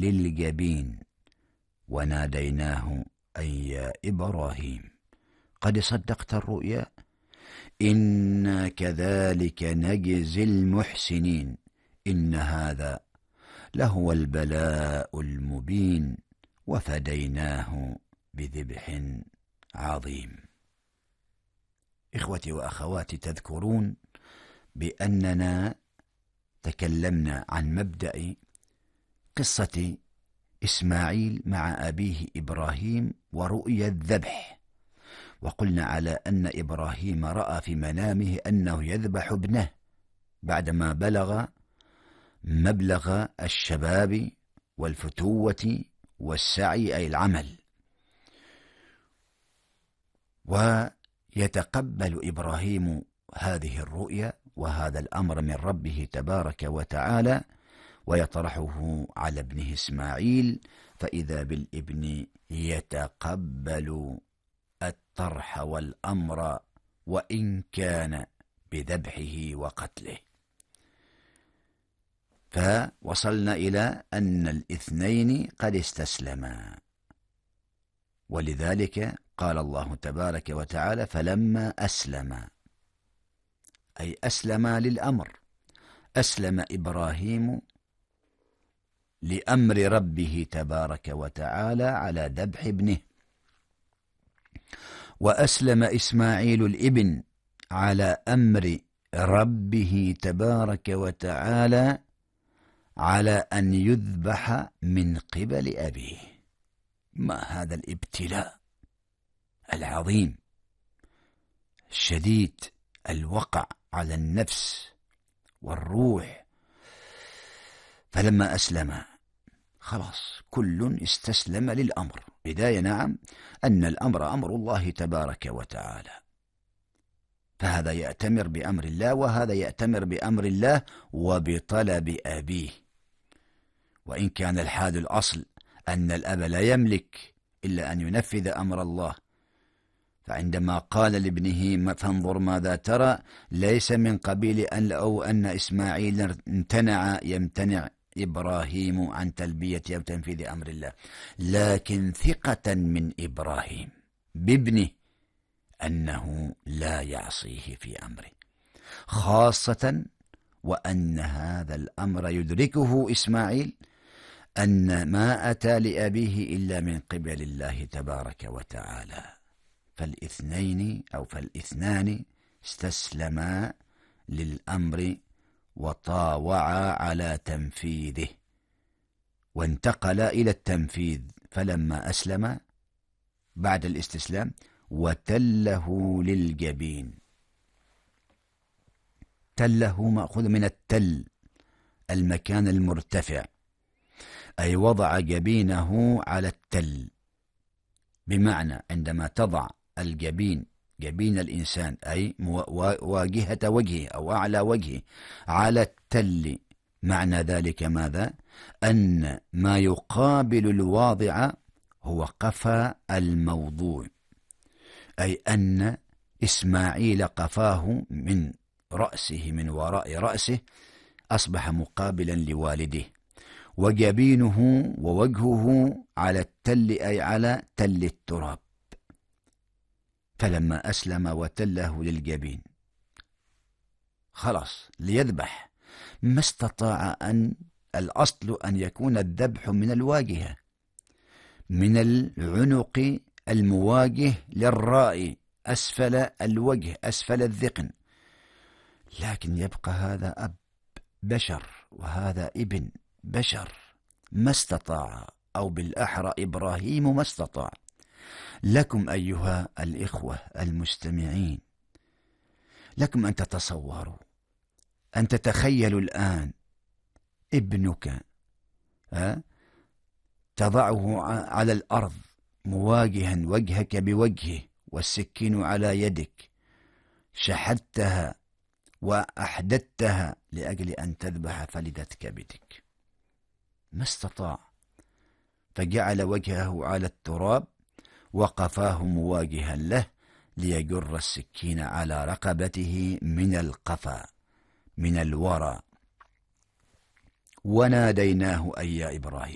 للجبين وناديناه أي يا إبراهيم قد صدقت الرؤيا إنا كذلك نجزي المحسنين إن هذا لهو البلاء المبين وفديناه بذبح عظيم. إخوتي وأخواتي، تذكرون بأننا تكلمنا عن مبدأ قصة إسماعيل مع أبيه إبراهيم ورؤيا الذبح، وقلنا على أن إبراهيم رأى في منامه أنه يذبح ابنه بعدما بلغ مبلغ الشباب والفتوة والسعي أي العمل، ويتقبل إبراهيم هذه الرؤيا وهذا الأمر من ربه تبارك وتعالى ويطرحه على ابنه إسماعيل، فإذا بالابن يتقبل الطرح والأمر وإن كان بذبحه وقتله. فوصلنا إلى أن الاثنين قد استسلما، ولذلك قال الله تبارك وتعالى فلما أسلما، أي أسلما للأمر، أسلم إبراهيم لأمر ربه تبارك وتعالى على ذبح ابنه، وأسلم إسماعيل الابن على أمر ربه تبارك وتعالى على أن يذبح من قبل أبيه. ما هذا الابتلاء العظيم الشديد الوقع على النفس والروح. فلما أسلم خلاص كل استسلم للأمر. بداية نعم أن الأمر أمر الله تبارك وتعالى، فهذا يأتمر بأمر الله وهذا يأتمر بأمر الله وبطلب أبيه، وإن كان الحال الأصل أن الأب لا يملك إلا أن ينفذ أمر الله. فعندما قال لابنه فانظر ماذا ترى، ليس من قبيل أن إسماعيل يمتنع إبراهيم عن تلبية أو تنفيذ أمر الله، لكن ثقة من إبراهيم بابنه أنه لا يعصيه في أمره، خاصة وأن هذا الأمر يدركه إسماعيل أن ما أتى لأبيه إلا من قبل الله تبارك وتعالى. فالاثنان استسلما للأمر وطاوعا على تنفيذه وانتقلا إلى التنفيذ. فلما أسلم بعد الاستسلام وتله للجبين، تله مأخوذ من التل المكان المرتفع، أي وضع جبينه على التل، بمعنى عندما تضع الجبين جبين الإنسان أي واجهة وجهه أو أعلى وجهه على التل، معنى ذلك ماذا؟ أن ما يقابل الواضع هو قفا الموضوع، أي أن إسماعيل قفاه من رأسه من وراء رأسه أصبح مقابلا لوالده، وجبينه ووجهه على التل أي على تل التراب. فلما أسلم وتله للجبين خلاص ليذبح، ما استطاع الأصل أن يكون الذبح من الواجهة، من العنق المواجه للراء أسفل الوجه أسفل الذقن، لكن يبقى هذا أب بشر وهذا ابن بشر، ما استطاع، أو بالأحرى إبراهيم ما استطاع. لكم أيها الإخوة المستمعين، لكم أن تتصوروا، أن تتخيلوا الآن ابنك تضعه على الأرض مواجها وجهك بوجهه والسكين على يدك، شحذتها وأحدثتها لأجل أن تذبح فلذة كبدك، ما استطاع، فجعل وجهه على التراب وقفاه مواجها له ليجر السكين على رقبته من القفا من الورى. وناديناه أي يا إبراهيم،